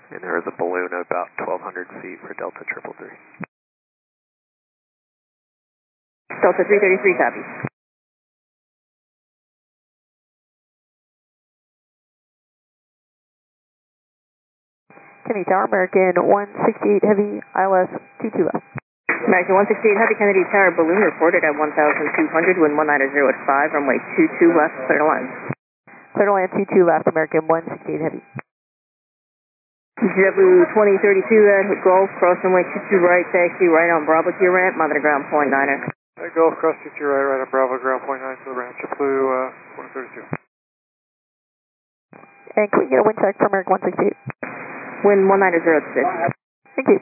And there is a balloon at about 1,200 feet for Delta 333. Delta 333, copy. Kennedy Tower, American 168 Heavy, ILS 22 left. American 168 Heavy, Kennedy Tower, balloon reported at 1,200, wind 190 at 5, runway 22 left, clear to land. Clear to land 22 left, American 168 Heavy. JetBlue 2032 at Gulf, cross runway 22 right, taxi right on Bravo to your ramp, mother to ground point 9er. Gulf, cross 22 right on Bravo, ground point 9 to the ramp, JetBlue 2032. And can we get a wind check for American 168? Wind 190 at 6. Thank you.